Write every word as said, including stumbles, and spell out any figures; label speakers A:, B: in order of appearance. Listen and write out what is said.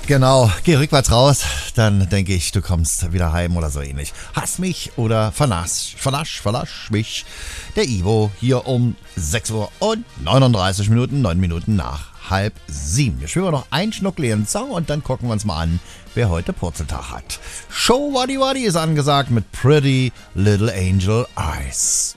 A: Genau, geh rückwärts raus, dann denke ich, du kommst wieder heim oder so ähnlich. Hass mich oder vernasch, vernasch, vernasch mich. Der Ivo hier um sechs Uhr und neununddreißig Minuten, neun Minuten nach halb sieben. Wir schwimmen noch einen Schnuck leeren Song und dann gucken wir uns mal an, wer heute Purzeltag hat. Show Waddy Waddy ist angesagt mit Pretty Little Angel Eyes.